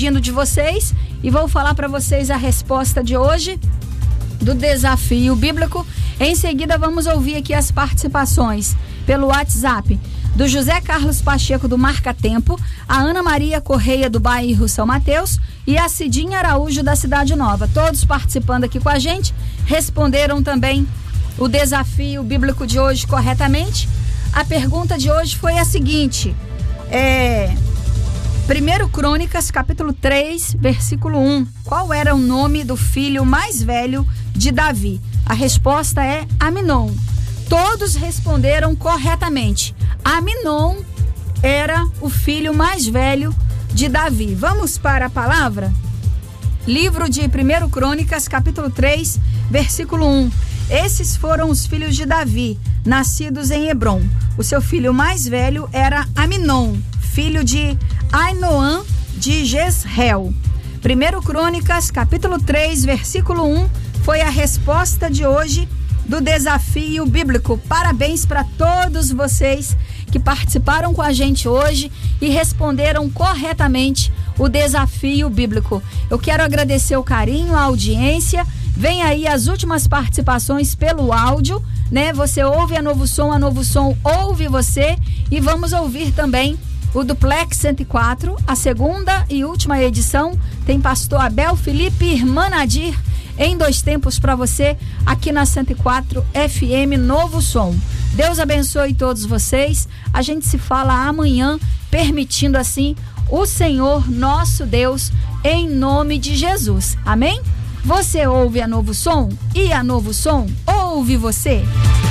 despedindo de vocês e vou falar para vocês a resposta de hoje do desafio bíblico. Em seguida, vamos ouvir aqui as participações pelo WhatsApp do José Carlos Pacheco, do Marca Tempo, a Ana Maria Correia, do bairro São Mateus, e a Cidinha Araújo, da Cidade Nova. Todos participando aqui com a gente, responderam também o desafio bíblico de hoje corretamente. A pergunta de hoje foi a seguinte: 1 Crônicas, capítulo 3, versículo 1. Qual era o nome do filho mais velho de Davi? A resposta é Aminon. Todos responderam corretamente. Aminon era o filho mais velho de Davi. Vamos para a palavra? Livro de 1 Crônicas, capítulo 3, versículo 1. Esses foram os filhos de Davi, nascidos em Hebrom. O seu filho mais velho era Aminon, filho de Ainoã de Jezreel. 1 Crônicas, capítulo 3, versículo 1, foi a resposta de hoje do desafio bíblico. Parabéns para todos vocês que participaram com a gente hoje e responderam corretamente o desafio bíblico. Eu quero agradecer o carinho, a audiência. Vem aí as últimas participações pelo áudio, né? Você ouve a Novo Som ouve você, e vamos ouvir também o Duplex 104, a segunda e última edição. Tem pastor Abel Felipe e irmã Nadir em 2 tempos para você aqui na 104 FM Novo Som. Deus abençoe todos vocês. A gente se fala amanhã, permitindo assim o Senhor nosso Deus, em nome de Jesus. Amém? Você ouve a Novo Som e a Novo Som ouve você.